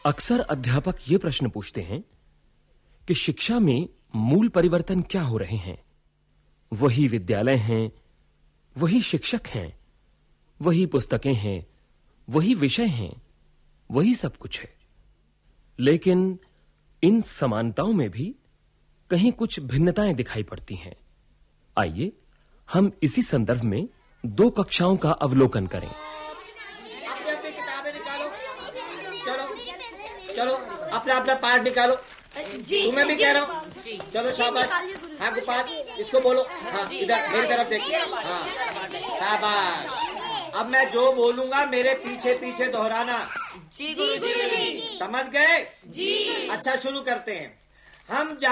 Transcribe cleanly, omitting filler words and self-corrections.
अक्सर अध्यापक ये प्रश्न पूछते हैं कि शिक्षा में मूल परिवर्तन क्या हो रहे हैं। वही विद्यालय हैं, वही शिक्षक हैं, वही पुस्तकें हैं, वही विषय हैं, वही सब कुछ है। लेकिन इन समानताओं में भी कहीं कुछ भिन्नताएं दिखाई पड़ती हैं। आइए हम इसी संदर्भ में 2 कक्षाओं का अवलोकन करें। अपनी किताबें निकालो। चलो अपना पाठ निकालो। जी तुम्हें भी कह रहा हूँ। चलो शाबाश। हाँ गोपाल, इसको बोलो। हाँ इधर मेरी तरफ देखिए। हाँ शाबाश। अब मैं जो बोलूंगा मेरे पीछे पीछे दोहराना। जी गुरुजी। समझ गए? जी। अच्छा शुरू करते हैं। हम